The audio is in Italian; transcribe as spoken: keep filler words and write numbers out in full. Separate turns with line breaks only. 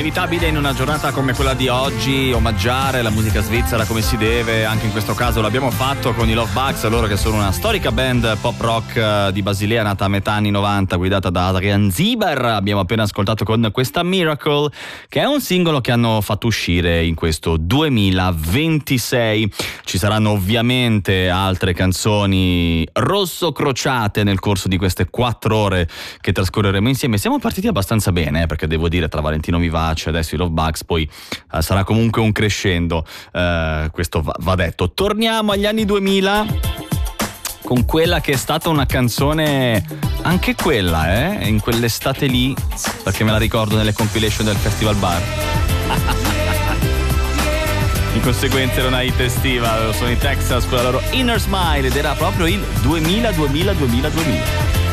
inevitabile in una giornata come quella di oggi omaggiare la musica svizzera come si deve. Anche in questo caso l'abbiamo fatto con i Love Bugs, loro che sono una storica band pop rock di Basilea nata a metà anni novanta, guidata da Adrian Zieber. Abbiamo appena ascoltato con questa Miracle, che è un singolo che hanno fatto uscire in questo duemilaventisei. Ci saranno ovviamente altre canzoni rosso crociate nel corso di queste quattro ore che trascorreremo insieme. Siamo partiti abbastanza bene, eh, perché devo dire, tra Valentino Vivace, adesso i Love Bugs, poi eh, sarà comunque un crescendo, eh, questo va, va detto. Torniamo agli anni duemila con quella che è stata una canzone, anche quella, eh, in quell'estate lì, perché me la ricordo nelle compilation del Festival Bar. Di conseguenza era una hit estiva, sono i Texas con la loro Inner Smile ed era proprio il duemila duemila duemila duemila.